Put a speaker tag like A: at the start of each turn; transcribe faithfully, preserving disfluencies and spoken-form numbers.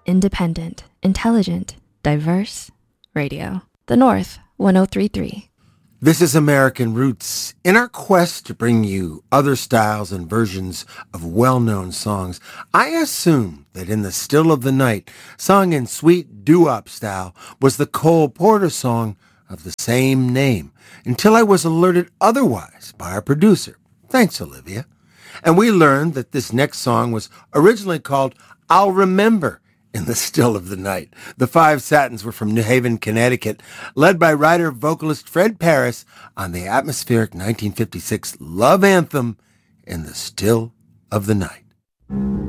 A: Independent, intelligent, diverse radio. The North, one oh three point three.
B: This is American Roots. In our quest to bring you other styles and versions of well-known songs, I assumed that In the Still of the Night, sung in sweet doo-wop style, was the Cole Porter song of the same name, until I was alerted otherwise by our producer. Thanks, Olivia. And we learned that this next song was originally called I'll Remember in the Still of the Night. The Five Satins were from New Haven, Connecticut, led by writer-vocalist Fred Paris on the atmospheric nineteen fifty-six love anthem In the Still of the Night.